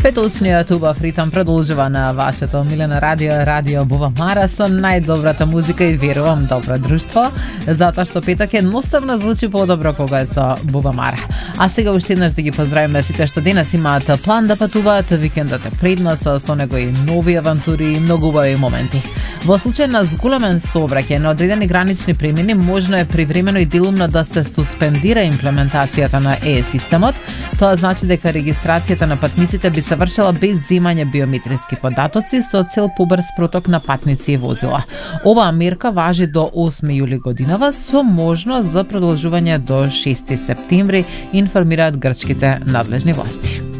Петочниот убав ритам продолжува на вашето омилено радио Бубамара со најдобрата музика и верувам добро друштво, затоа што петок едноставно звучи подобро кога е со Бубамара. А сега уште еднаш да ги поздравиме сите што денес имаат план да патуваат, викендот е пред нас, со него и нови авантури и многу убави моменти. Во случај на зголемен сообраќај на одредени гранични премини, можно е привремено и делумно да се суспендира имплементацијата на е-системот. Тоа значи дека регистрацијата на патниците би се вршела без земање биометриски податоци со цел побрз проток на патници и возила. Оваа мерка важи до 8 јули годинава со можност за продолжување до 6 септември, информираат грчките надлежни власти.